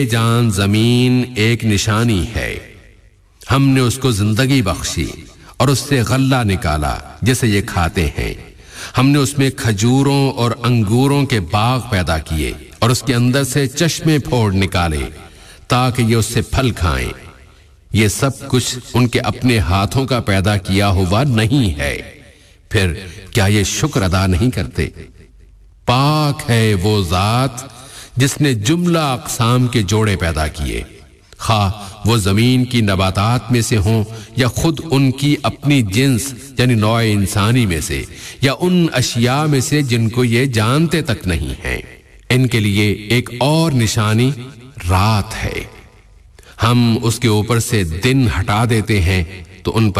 जान जमीन एक निशानी है। हमने उसको जिंदगी बख्शी और उससे गल्ला निकाला जिसे ये खाते हैं। हमने उसमें खजूरों और अंगूरों के बाग पैदा किए और उसके अंदर से चश्मे फोड़ निकाले ताकि ये उससे फल खाएं। ये सब कुछ उनके अपने हाथों का पैदा किया हुआ नहीं है। फिर क्या ये शुक्र अदा नहीं करते? पाक है वो जात जिसने जुमला अक़साम के जोड़े पैदा किए, खा वो जमीन की नबातात में से हों या खुद उनकी अपनी जिन्स यानी नौ इंसानी में से, या उन अशिया में से जिनको ये जानते तक नहीं हैं। इनके लिए एक और निशानी रात है। हम उसके ऊपर से दिन हटा देते हैं तो उन पर